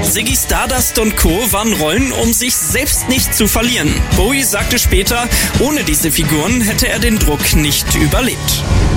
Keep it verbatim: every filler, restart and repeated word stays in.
Ziggy Stardust und Co. waren Rollen, um sich selbst nicht zu verlieren. Bowie sagte später, ohne diese Figuren hätte er den Druck nicht überlebt.